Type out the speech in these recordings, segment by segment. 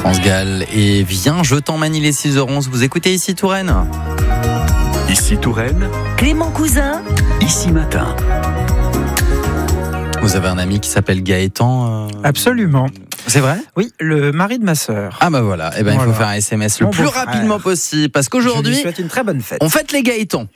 France Gall et Viens, je t'emmène, il est 6h11. Vous écoutez Ici Touraine. Ici Touraine. Clément Cousin. Ici Matin. Vous avez un ami qui s'appelle Gaëtan Absolument. C'est vrai ? Oui, le mari de ma sœur. Ah bah voilà, il faut faire un SMS le plus rapidement possible parce qu'aujourd'hui, je lui souhaite une très bonne fête. On fête les Gaëtans.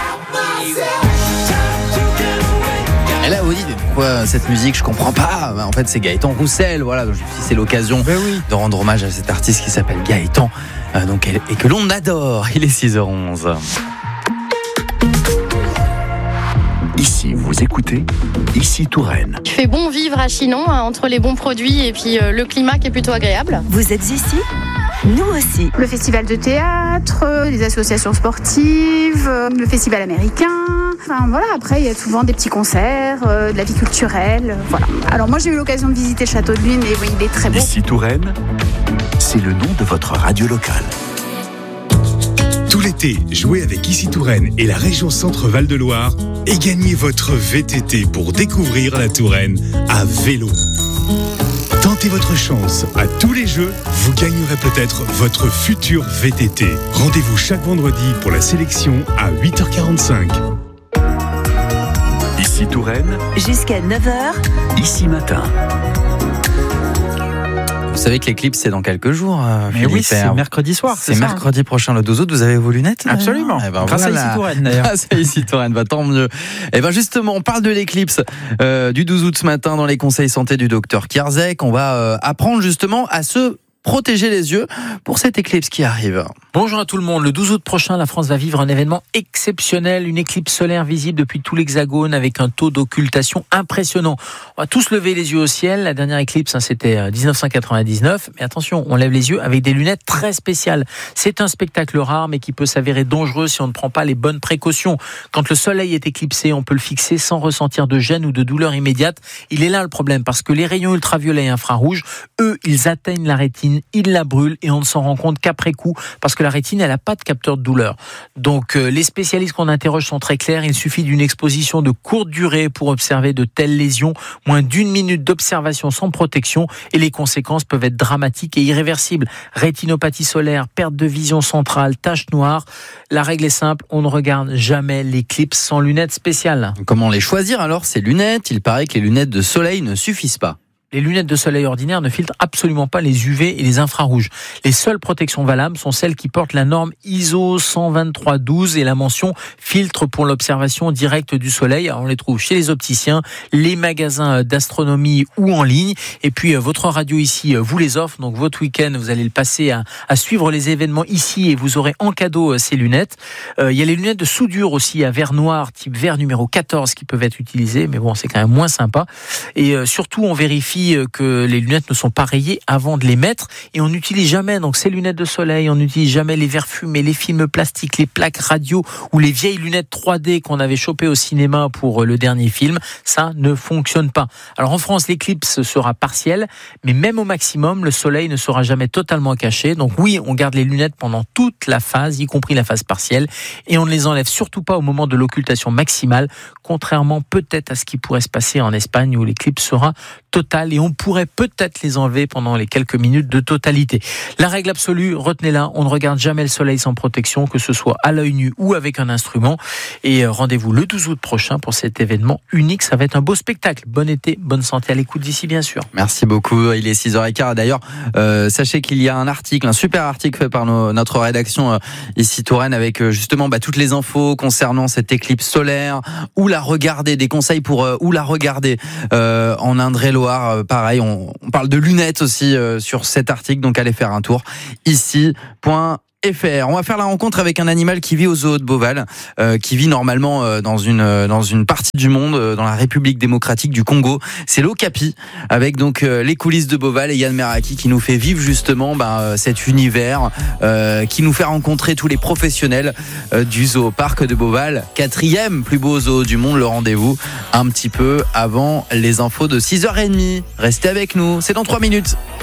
Et là vous dites, pourquoi cette musique, je comprends pas. En fait c'est Gaëtan Roussel, voilà, donc c'est l'occasion de rendre hommage à cet artiste qui s'appelle Gaëtan et que l'on adore. Il est 6h11. Ici, vous écoutez Ici Touraine. Il fait bon vivre à Chinon, entre les bons produits et puis le climat qui est plutôt agréable. Vous êtes ici ? Nous aussi. Le festival de théâtre, les associations sportives, le festival américain. Enfin voilà, après il y a souvent des petits concerts, de la vie culturelle, voilà. Alors moi j'ai eu l'occasion de visiter le château de Luynes et oui, il est très beau. Ici Touraine, c'est le nom de votre radio locale. Tout l'été, jouez avec Ici Touraine et la région Centre-Val de Loire et gagnez votre VTT pour découvrir la Touraine à vélo. Tentez votre chance à tous les jeux, vous gagnerez peut-être votre futur VTT. Rendez-vous chaque vendredi pour la sélection à 8h45. Ici Touraine. Jusqu'à 9h. Ici Matin. Vous savez que l'éclipse c'est dans quelques jours. Mais oui, c'est mercredi soir. C'est mercredi prochain, le 12 août. Vous avez vos lunettes ? Absolument. Grâce à Ici Touraine d'ailleurs. Grâce à Ici Touraine, tant mieux. Et justement, on parle de l'éclipse du 12 août ce matin dans les conseils santé du docteur Kierzek. On va apprendre justement à se protéger les yeux pour cette éclipse qui arrive. Bonjour à tout le monde. Le 12 août prochain, la France va vivre un événement exceptionnel, une éclipse solaire visible depuis tout l'Hexagone avec un taux d'occultation impressionnant. On va tous lever les yeux au ciel. La dernière éclipse, c'était 1999. Mais attention, on lève les yeux avec des lunettes très spéciales. C'est un spectacle rare, mais qui peut s'avérer dangereux si on ne prend pas les bonnes précautions. Quand le soleil est éclipsé, on peut le fixer sans ressentir de gêne ou de douleur immédiate. Il est là le problème, parce que les rayons ultraviolets et infrarouges, eux, ils atteignent la rétine, ils la brûlent et on ne s'en rend compte qu'après coup, parce que la rétine, elle n'a pas de capteur de douleur. Donc, les spécialistes qu'on interroge sont très clairs. Il suffit d'une exposition de courte durée pour observer de telles lésions. Moins d'1 minute d'observation sans protection et les conséquences peuvent être dramatiques et irréversibles. Rétinopathie solaire, perte de vision centrale, taches noires. La règle est simple, on ne regarde jamais l'éclipse sans lunettes spéciales. Comment les choisir alors, ces lunettes ? Il paraît que les lunettes de soleil ne suffisent pas. Les lunettes de soleil ordinaires ne filtrent absolument pas les UV et les infrarouges. Les seules protections valables sont celles qui portent la norme ISO 12312 et la mention filtre pour l'observation directe du soleil. Alors on les trouve chez les opticiens, les magasins d'astronomie ou en ligne. Et puis votre radio ici vous les offre. Donc votre week-end, vous allez le passer à suivre les événements ici et vous aurez en cadeau ces lunettes. Il y a les lunettes de soudure aussi à verre noir, type verre numéro 14 qui peuvent être utilisées. Mais bon, c'est quand même moins sympa. Et surtout, on vérifie que les lunettes ne sont pas rayées avant de les mettre et on n'utilise jamais donc ces lunettes de soleil, on n'utilise jamais les verres fumés, les films plastiques, les plaques radio ou les vieilles lunettes 3D qu'on avait chopées au cinéma pour le dernier film. Ça ne fonctionne pas. Alors en France, l'éclipse sera partielle, mais même au maximum, le soleil ne sera jamais totalement caché. Donc oui, on garde les lunettes pendant toute la phase, y compris la phase partielle, et on ne les enlève surtout pas au moment de l'occultation maximale, contrairement peut-être à ce qui pourrait se passer en Espagne où l'éclipse sera totale et on pourrait peut-être les enlever pendant les quelques minutes de totalité. La règle absolue, retenez-la, on ne regarde jamais le soleil sans protection, que ce soit à l'œil nu ou avec un instrument. Et rendez-vous le 12 août prochain pour cet événement unique. Ça va être un beau spectacle. Bon été, bonne santé à l'écoute d'ici, bien sûr. Merci beaucoup. Il est 6h15. D'ailleurs, sachez qu'il y a un super article fait par notre rédaction ici Touraine avec justement toutes les infos concernant cette éclipse solaire, où la regarder, des conseils pour où la regarder en Indre-et-Loire. Pareil, on parle de lunettes aussi sur cet article, donc allez faire un tour ici.fr. On va faire la rencontre avec un animal qui vit au zoo de Beauval, qui vit normalement dans une partie du monde, dans la République démocratique du Congo. C'est l'Okapi, avec donc les coulisses de Beauval et Yann Meraki qui nous fait vivre justement cet univers, qui nous fait rencontrer tous les professionnels du zoo-parc de Beauval, 4e plus beau zoo du monde. Le rendez-vous un petit peu avant les infos de 6h30. Restez avec nous, c'est dans 3 minutes.